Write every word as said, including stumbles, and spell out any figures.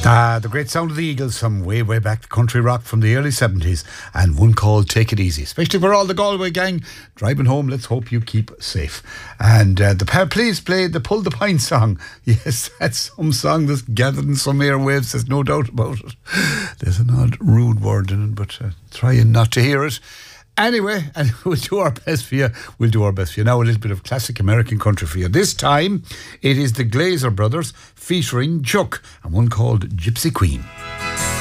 Ah, the great sound of the Eagles from way, way back, the country rock from the early seventies, and one called Take It Easy, especially for all the Galway gang driving home. Let's hope you keep safe. And uh, the pair, please play the Pull the Pint song. Yes, that's some song that's gathered in some airwaves, there's no doubt about it. There's an odd rude word in it, but uh, trying not to hear it. Anyway, and we'll do our best for you. We'll do our best for you. Now a little bit of classic American country for you. This time, it is the Glazer Brothers featuring Chuck, and one called Gypsy Queen.